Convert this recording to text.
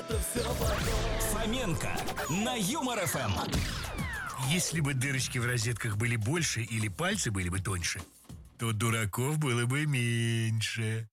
это все потом. Фоменко на Юмор ФМ. Если бы дырочки в розетках были больше или пальцы были бы тоньше, то дураков было бы меньше.